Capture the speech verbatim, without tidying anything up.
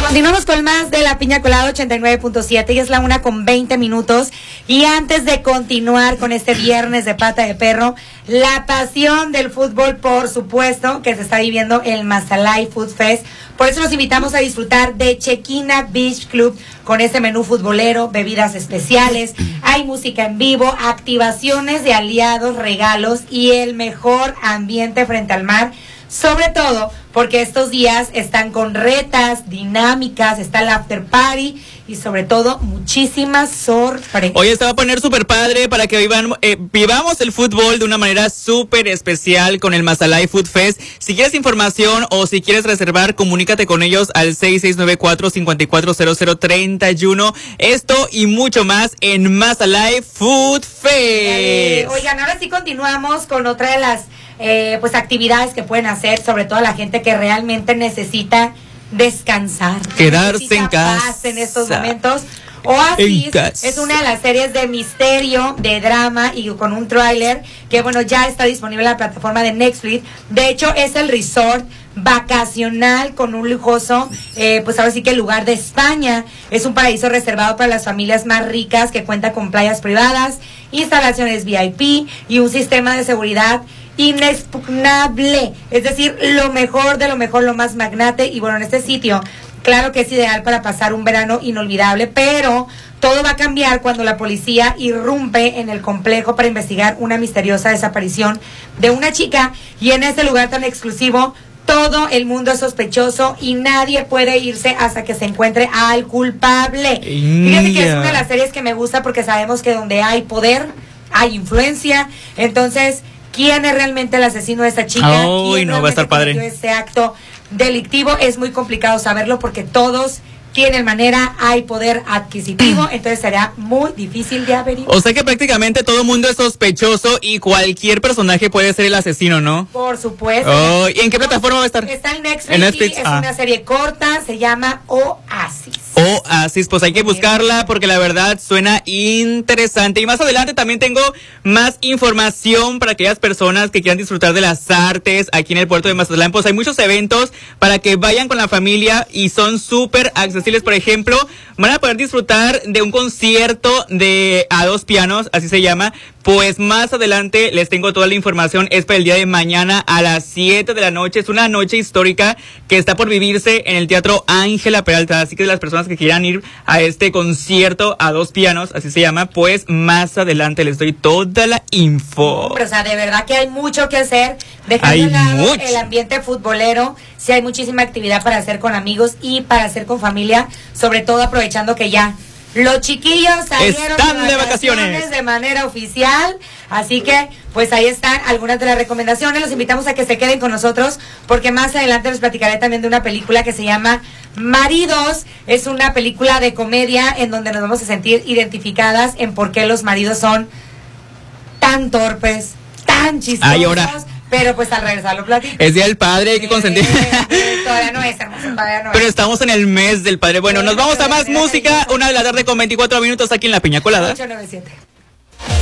Continuamos con más de la Piña Colada ochenta y nueve punto siete y es la una con veinte minutos. Y antes de continuar con este viernes de pata de perro, la pasión del fútbol, por supuesto, que se está viviendo el Mazalai Food Fest. Por eso los invitamos a disfrutar de Chequina Beach Club con este menú futbolero, bebidas especiales, hay música en vivo, activaciones de aliados, regalos y el mejor ambiente frente al mar. Sobre todo porque estos días están con retas, dinámicas, está el after party y sobre todo muchísimas sorpresas. Hoy se va a poner súper padre para que vivan, eh, vivamos el fútbol de una manera súper especial con el Mazalai Food Fest. Si quieres información o si quieres reservar, comunícate con ellos al seis seis nueve cuatro, cinco cuatro cero cero tres uno. Esto y mucho más en Mazalai Food Fest. Eh, oigan, ahora sí continuamos con otra de las Eh, pues actividades que pueden hacer, sobre todo la gente que realmente necesita descansar, quedarse necesita en casa paz en estos momentos. Oasis es una de las series de misterio, de drama y con un tráiler que bueno ya está disponible en la plataforma de Netflix. De hecho es el resort vacacional con un lujoso, eh, pues ahora sí que el lugar de España. Es un paraíso reservado para las familias más ricas que cuenta con playas privadas, instalaciones V I P y un sistema de seguridad inexpugnable, es decir, lo mejor de lo mejor, lo más magnate. Y bueno, en este sitio, claro que es ideal para pasar un verano inolvidable, pero todo va a cambiar cuando la policía irrumpe en el complejo para investigar una misteriosa desaparición de una chica. Y en este lugar tan exclusivo, todo el mundo es sospechoso y nadie puede irse hasta que se encuentre al culpable. Fíjate que es una de las series que me gusta porque sabemos que donde hay poder, hay influencia. Entonces, ¿quién es realmente el asesino de esta chica? Uy, no, va a estar padre. Este acto delictivo es muy complicado saberlo porque todos tienen manera, hay poder adquisitivo, entonces será muy difícil de averiguar. O sea que prácticamente todo el mundo es sospechoso y cualquier personaje puede ser el asesino, ¿no? Por supuesto. Oh, ¿y en qué plataforma va a estar? Está en Netflix, en Netflix. Es ah. una serie corta, se llama Oasis. Oasis, pues hay que buscarla porque la verdad suena interesante. Y más adelante también tengo más información para aquellas personas que quieran disfrutar de las artes aquí en el puerto de Mazatlán. Pues hay muchos eventos para que vayan con la familia y son súper accesibles. Por ejemplo, van a poder disfrutar de un concierto de a dos pianos, así se llama. Pues más adelante les tengo toda la información. Es para el día de mañana a las siete de la noche. Es una noche histórica que está por vivirse en el Teatro Ángela Peralta. Así que las personas que quieran ir a este concierto a dos pianos, así se llama, pues más adelante les doy toda la info. Pero, o sea, de verdad que hay mucho que hacer. Dejando de lado el ambiente futbolero, sí hay muchísima actividad para hacer con amigos y para hacer con familia, sobre todo aprovechando que ya los chiquillos salieron están de vacaciones, vacaciones de manera oficial. Así que pues ahí están algunas de las recomendaciones. Los invitamos a que se queden con nosotros porque más adelante les platicaré también de una película que se llama Maridos. Es una película de comedia en donde nos vamos a sentir identificadas en por qué los maridos son tan torpes, tan chistosos. Ay, ahora. Pero pues al regresar lo platico. Es Día del Padre, hay que consentir. Eh, eh, todavía no es, hermoso, todavía no es. Pero estamos en el mes del Padre. Bueno, Sí, nos vamos a más pero música. Una de la tarde con veinticuatro minutos aquí en La Piña Colada. ocho nueve siete